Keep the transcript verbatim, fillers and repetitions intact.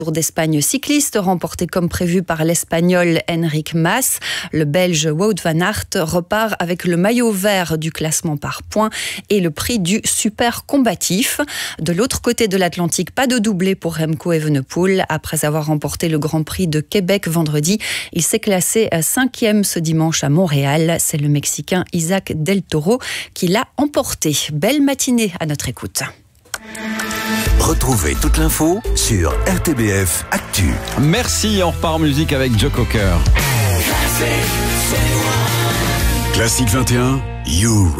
Tour d'Espagne cycliste remporté comme prévu par l'Espagnol Enric Mas. Le Belge Wout van Aert repart avec le maillot vert du classement par points et le prix du super combatif. De l'autre côté de l'Atlantique, pas de doublé pour Remco Evenepoel. Après avoir remporté le Grand Prix de Québec vendredi, il s'est classé cinquième ce dimanche à Montréal. C'est le Mexicain Isaac Del Toro qui l'a emporté. Belle matinée à notre écoute. Retrouvez toute l'info sur R T B F Actu. Merci, on repart en musique avec Joe Cocker. Classique vingt et un, You